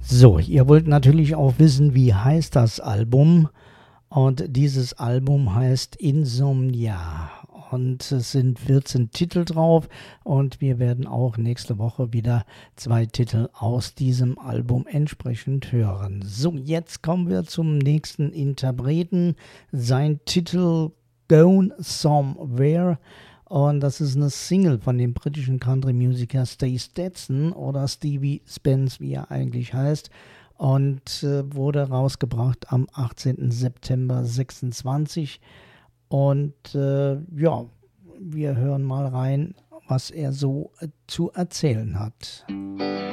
So, ihr wollt natürlich auch wissen, wie heißt das Album? Und dieses Album heißt Insomnia. Und es sind 14 Titel drauf. Und wir werden auch nächste Woche wieder 2 Titel aus diesem Album entsprechend hören. So, jetzt kommen wir zum nächsten Interpreten. Sein Titel Gone Somewhere. Und das ist eine Single von dem britischen Country-Musiker Steve Stetson oder Stevie Spence, wie er eigentlich heißt. Und wurde rausgebracht am 18. September 26. Und ja, wir hören mal rein, was er so zu erzählen hat.